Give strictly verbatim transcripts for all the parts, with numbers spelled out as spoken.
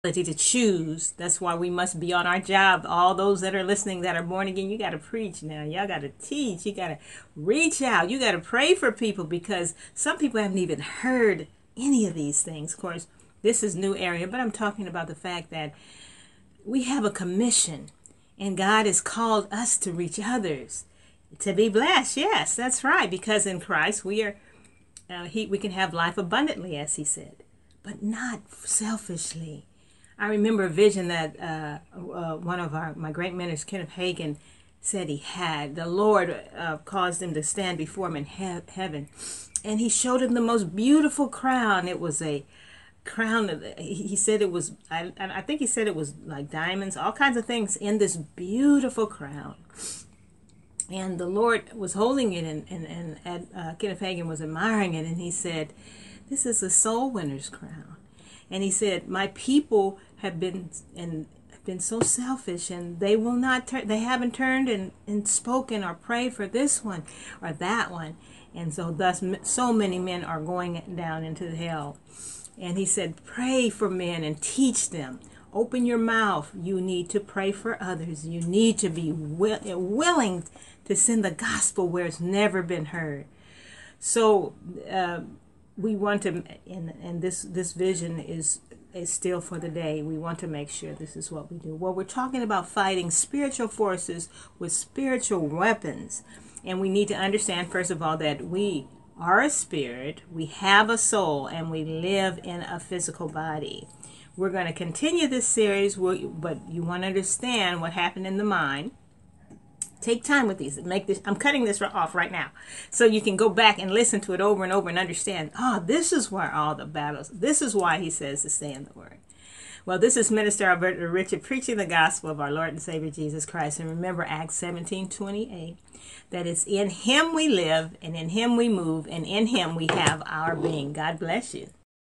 To choose. That's why we must be on our job. All those that are listening that are born again, you got to preach now. Y'all got to teach. You got to reach out. You got to pray for people, because some people haven't even heard any of these things. Of course, this is new area, but I'm talking about the fact that we have a commission, and God has called us to reach others, to be blessed. Yes, that's right, because in Christ we are uh, he we can have life abundantly, as he said, but not selfishly. I remember a vision that uh, uh, one of our my great mentors, Kenneth Hagin, said he had. The Lord uh, caused him to stand before him in he- heaven, and he showed him the most beautiful crown. It was a crown. Of, he said it was. I, I think he said it was like diamonds, all kinds of things in this beautiful crown. And the Lord was holding it, and and, and uh, Kenneth Hagin was admiring it, and he said, "This is a soul winner's crown." And he said, "My people have been and have been so selfish, and they will not turn. They haven't turned and, and spoken or prayed for this one or that one, and so thus so many men are going down into hell." And he said, "Pray for men and teach them. Open your mouth. You need to pray for others. You need to be will, willing to send the gospel where it's never been heard." So. Uh, we want to, and, and this this vision is is still for the day. We want to make sure this is what we do. Well, we're talking about fighting spiritual forces with spiritual weapons, and we need to understand, first of all, that we are a spirit, we have a soul, and we live in a physical body. We're going to continue this series, but you want to understand what happened in the mind. Take time with these. Make this. I'm cutting this off right now, so you can go back and listen to it over and over and understand. Oh, this is where all the battles. This is why he says to stay in the Word. Well, this is Minister Alberta Richard preaching the gospel of our Lord and Savior Jesus Christ. And remember Acts seventeen twenty-eight, that it's in Him we live, and in Him we move, and in Him we have our being. God bless you.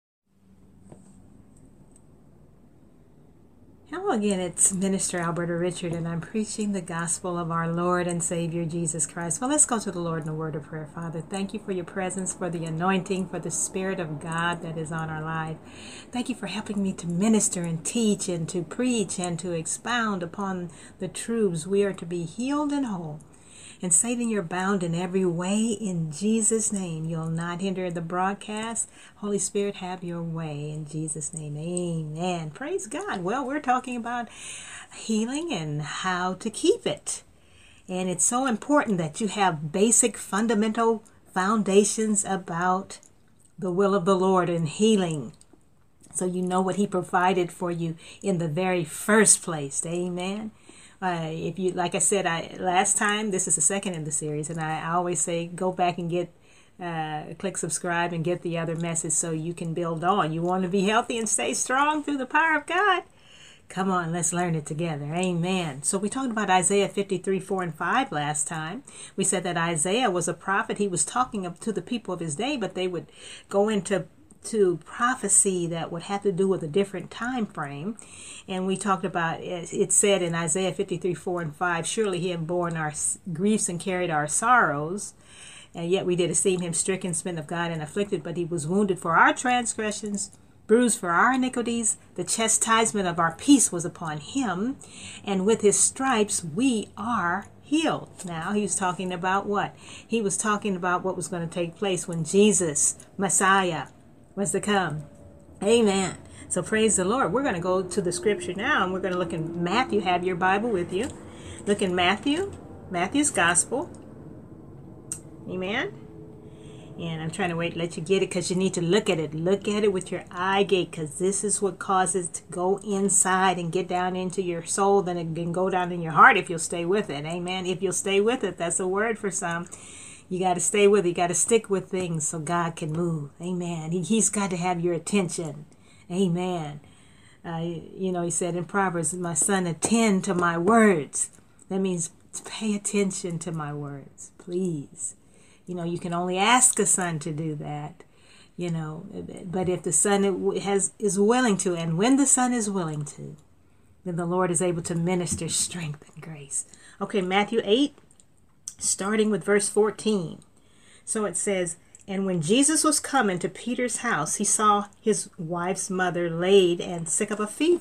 Hello again, it's Minister Alberta Richard, and I'm preaching the gospel of our Lord and Savior Jesus Christ. Well, let's go to the Lord in a word of prayer. Father, thank you for your presence, for the anointing, for the Spirit of God that is on our life. Thank you for helping me to minister and teach and to preach and to expound upon the truths. We are to be healed and whole. And Satan, you're bound in every way in Jesus' name. You'll not hinder the broadcast. Holy Spirit, have your way in Jesus' name. Amen. Praise God. Well, we're talking about healing and how to keep it. And it's so important that you have basic fundamental foundations about the will of the Lord and healing, so you know what He provided for you in the very first place. Amen. Uh, if you, like I said, I last time, this is the second in the series, and I, I always say go back and get, uh, click subscribe and get the other message so you can build on. You want to be healthy and stay strong through the power of God? Come on, let's learn it together. Amen. So we talked about Isaiah fifty-three, four and five last time. We said that Isaiah was a prophet. He was talking to the people of his day, but they would go into to prophecy that would have to do with a different time frame. And we talked about, it said in Isaiah fifty-three, four and five, surely He had borne our griefs and carried our sorrows, and yet we did esteem Him stricken, smitten of God, and afflicted, but He was wounded for our transgressions, bruised for our iniquities. The chastisement of our peace was upon Him, and with His stripes we are healed. Now, He was talking about what? He was talking about what was going to take place when Jesus, Messiah, was to come. Amen. So praise the Lord. We're going to go to the scripture now, and we're going to look in Matthew. Have your Bible with you. Look in Matthew, Matthew's Gospel. Amen. And I'm trying to wait, let you get it, because you need to look at it. Look at it with your eye gate, because this is what causes it to go inside and get down into your soul. Then it can go down in your heart if you'll stay with it. Amen. If you'll stay with it, that's a word for some. You got to stay with it. You got to stick with things so God can move. Amen. He, he's got to have your attention. Amen. Uh, you know, He said in Proverbs, my son, attend to my words. That means pay attention to my words, please. You know, you can only ask a son to do that, you know, but if the son has is willing to, and when the son is willing to, then the Lord is able to minister strength and grace. Okay, Matthew eight, starting with verse fourteen. So it says, And when Jesus was coming to Peter's house, he saw his wife's mother laid and sick of a fever.